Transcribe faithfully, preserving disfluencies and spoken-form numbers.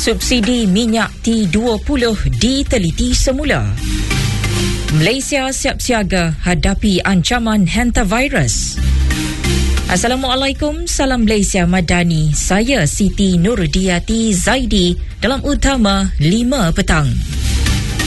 Subsidi minyak T dua puluh diteliti semula. Malaysia siap siaga hadapi ancaman hantavirus. Assalamualaikum, salam Malaysia Madani. Saya Siti Nurdiati Zaidi dalam Utama lima petang.